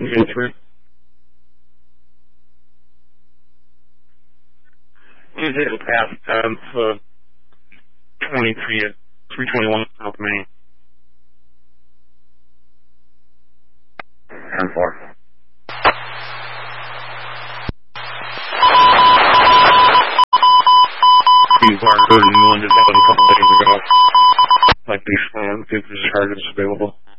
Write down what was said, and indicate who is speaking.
Speaker 1: 3. He's hitting past 23 at 321 South Main. 10-4. These are 31 just happened a couple days ago. Like these see if there's charges available.